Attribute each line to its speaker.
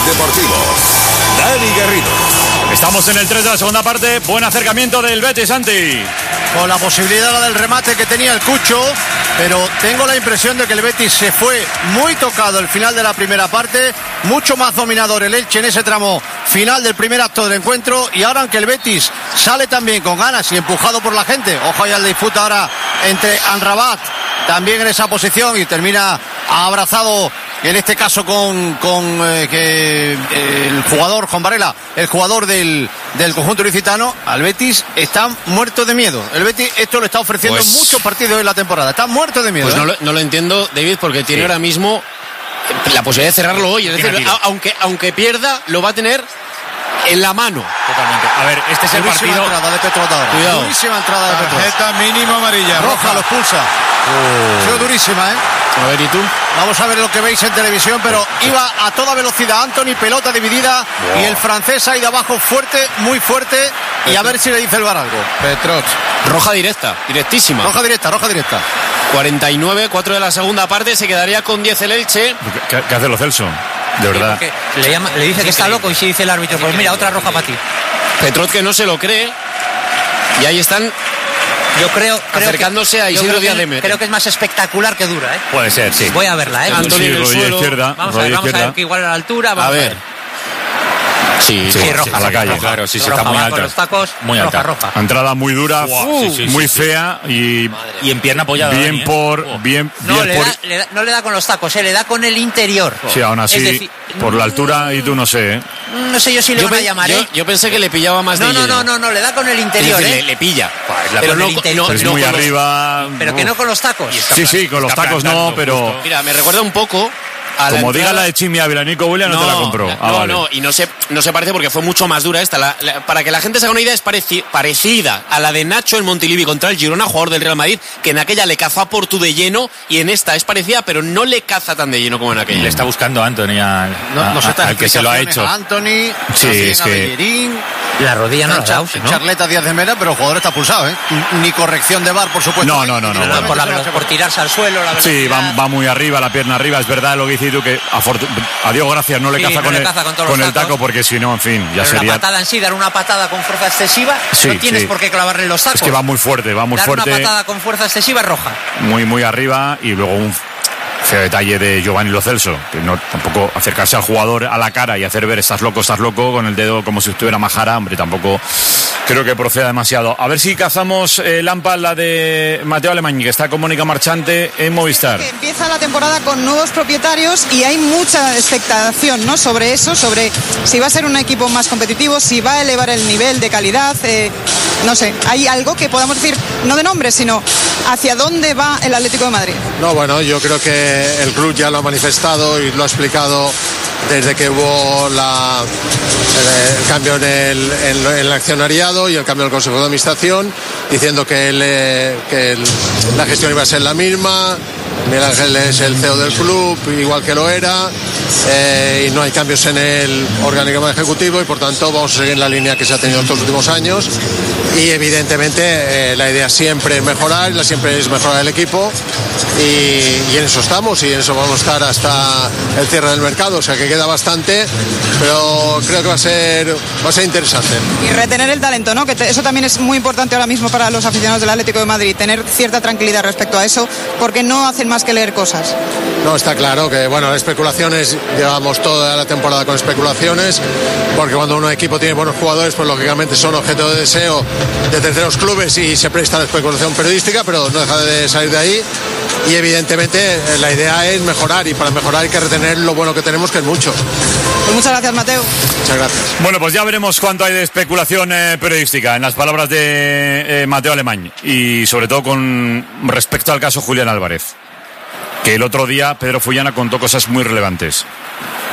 Speaker 1: deportivo. Dani Garrido.
Speaker 2: Estamos en el 3 de la segunda parte. Buen acercamiento del Betis, Santi.
Speaker 3: Con la posibilidad del remate que tenía el Cucho, pero tengo la impresión de que el Betis se fue muy tocado el final de la primera parte, mucho más dominador el Elche en ese tramo final del primer acto del encuentro, y ahora aunque el Betis sale también con ganas y empujado por la gente, ojo ya al disputa ahora entre Amrabat también en esa posición y termina abrazado en este caso con el jugador Juan Varela, el jugador del conjunto ilicitano. Al Betis está muerto de miedo. El Betis esto lo está ofreciendo en muchos partidos en la temporada. Está muerto de miedo.
Speaker 4: Pues no lo entiendo, David, porque tiene ahora mismo la posibilidad de cerrarlo hoy. Es decir, aunque pierda, lo va a tener en la mano.
Speaker 2: Totalmente. A ver, este es el partido.
Speaker 3: Entrada de Petrot ahora.
Speaker 4: Cuidado.
Speaker 3: Durísima entrada de Petrot.
Speaker 5: Tarjeta mínima amarilla.
Speaker 3: Roja lo expulsa. Ha sido durísima, ¿eh?
Speaker 4: A ver, ¿y tú?
Speaker 3: Vamos a ver lo que veis en televisión, pero iba a toda velocidad Antony, pelota dividida, y el francés ahí de abajo fuerte, muy fuerte, y a ver si le dice el VAR algo.
Speaker 5: Petrot.
Speaker 4: Roja directa, directísima.
Speaker 3: Roja directa.
Speaker 4: 49, 4 de la segunda parte, se quedaría con 10 el Elche.
Speaker 2: ¿Qué hace Lo Celso? De verdad.
Speaker 6: Le dice que está loco y si dice el árbitro, pues mira, otra roja para ti.
Speaker 4: Petrot que no se lo cree, y ahí están.
Speaker 6: Yo creo
Speaker 4: acercándose a Isidro Díaz de Mera.
Speaker 6: Creo que es más espectacular que dura, ¿eh?
Speaker 2: Puede ser, sí.
Speaker 6: Voy a verla, ¿eh?
Speaker 4: Antonio en el suelo.
Speaker 2: Izquierda,
Speaker 6: Vamos a ver que igual a la altura.
Speaker 4: A ver. Sí,
Speaker 6: roja,
Speaker 2: a la calle.
Speaker 6: roja.
Speaker 2: Claro, sí,
Speaker 6: Roja,
Speaker 2: está muy
Speaker 6: va
Speaker 2: alta.
Speaker 6: con los tacos,
Speaker 2: muy alta.
Speaker 6: roja.
Speaker 2: Entrada muy dura, muy fea y
Speaker 7: en pierna apoyada.
Speaker 2: Bien por
Speaker 6: No le da con los tacos, le da con el interior.
Speaker 2: Sí, aún así,
Speaker 6: es decir,
Speaker 2: por la altura y tú no sé, ¿eh?
Speaker 6: No sé yo si le van a llamar, ¿eh?
Speaker 4: Yo pensé que le pillaba más de lleno.
Speaker 6: No, le da con el interior,
Speaker 4: es decir,
Speaker 6: ¿eh?
Speaker 4: le pilla.
Speaker 6: Pero no,
Speaker 2: Es muy arriba.
Speaker 6: Pero que no con los tacos.
Speaker 2: Sí, con los tacos no, pero...
Speaker 4: Mira, me recuerda un poco a
Speaker 2: como diga la de Chimi Ávila, Nico Williams no te la compró.
Speaker 4: No, y no se parece porque fue mucho más dura esta. Para que la gente se haga una idea, es parecida a la de Nacho en Montilivi contra el Girona, jugador del Real Madrid, que en aquella le cazó a Portu de lleno, y en esta es parecida, pero no le caza tan de lleno como en aquella.
Speaker 7: Le está buscando a Anthony al
Speaker 2: que se lo ha hecho.
Speaker 3: A Anthony,
Speaker 2: sí, es que...
Speaker 3: Bellerín,
Speaker 6: la rodilla no la ha dado, ¿no?
Speaker 3: Charleta Díaz de Mera, pero el jugador está pulsado, ¿eh? Ni corrección de VAR, por supuesto.
Speaker 2: No.
Speaker 6: Por tirarse al suelo, la
Speaker 2: sí, va muy arriba, la pierna arriba. Es verdad lo que dices tú, que a Dios gracias no le caza con el taco, porque si no, en fin, ya
Speaker 6: pero
Speaker 2: sería...
Speaker 6: la patada en sí, dar una patada con fuerza excesiva, no tienes por qué clavarle los tacos.
Speaker 2: Es que va muy fuerte.
Speaker 6: Dar una patada con fuerza excesiva es roja.
Speaker 2: Muy arriba, y luego un feo detalle de Giovanni Lo Celso, que no tampoco acercarse al jugador a la cara y hacer ver estás loco con el dedo como si estuviera majara, hombre, tampoco creo que proceda demasiado. A ver si cazamos Lampa, la de Mateo Alemany, que está con Mónica Marchante en Movistar.
Speaker 8: Empieza la temporada con nuevos propietarios y hay mucha expectación, ¿no?, sobre eso, sobre si va a ser un equipo más competitivo, si va a elevar el nivel de calidad, no sé, hay algo que podamos decir, no de nombre, sino hacia dónde va el Atlético de Madrid.
Speaker 5: No, bueno, yo creo que el club ya lo ha manifestado y lo ha explicado desde que hubo el cambio en el accionariado y el cambio en el Consejo de Administración, diciendo que la gestión iba a ser la misma. Miguel Ángel es el CEO del club, igual que lo era, y no hay cambios en el organigrama ejecutivo, y por tanto vamos a seguir en la línea que se ha tenido estos últimos años. Y evidentemente la idea siempre es mejorar, siempre es mejorar el equipo, y en eso estamos, y en eso vamos a estar hasta el cierre del mercado, o sea que queda bastante, pero creo que va a ser interesante.
Speaker 8: Y retener el talento, ¿no?, que eso también es muy importante ahora mismo para los aficionados del Atlético de Madrid, tener cierta tranquilidad respecto a eso, porque no hacen más que leer cosas.
Speaker 5: No, está claro que, bueno, especulaciones, llevamos toda la temporada con especulaciones, porque cuando un equipo tiene buenos jugadores, pues lógicamente son objeto de deseo de terceros clubes y se presta a la especulación periodística, pero no deja de salir de ahí, y evidentemente la idea es mejorar, y para mejorar hay que retener lo bueno que tenemos, que es mucho.
Speaker 8: Pues muchas gracias, Mateo.
Speaker 5: Muchas gracias.
Speaker 2: Bueno, pues ya veremos cuánto hay de especulación periodística en las palabras de Mateo Alemany, y sobre todo con respecto al caso Julián Álvarez, que el otro día Pedro Fullana contó cosas muy relevantes.